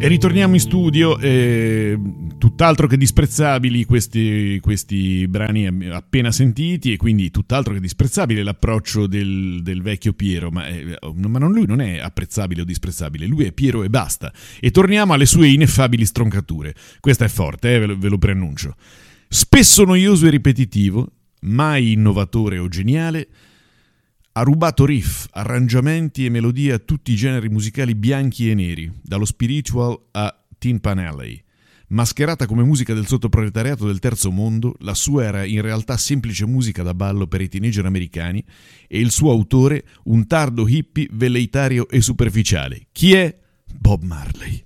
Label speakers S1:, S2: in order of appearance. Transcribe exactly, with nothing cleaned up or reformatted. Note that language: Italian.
S1: E ritorniamo in studio, eh, tutt'altro che disprezzabili questi, questi brani appena sentiti, e quindi tutt'altro che disprezzabile l'approccio del, del vecchio Piero, ma, eh, ma non, lui non è apprezzabile o disprezzabile, lui è Piero e basta. E torniamo alle sue ineffabili stroncature. Questa è forte, eh, ve, lo, ve lo preannuncio. Spesso noioso e ripetitivo, mai innovatore o geniale, ha rubato riff, arrangiamenti e melodie a tutti i generi musicali bianchi e neri, dallo spiritual a Tin Pan Alley. Mascherata come musica del sottoproletariato del terzo mondo, la sua era in realtà semplice musica da ballo per i teenager americani e il suo autore un tardo hippie velleitario e superficiale. Chi è? Bob Marley.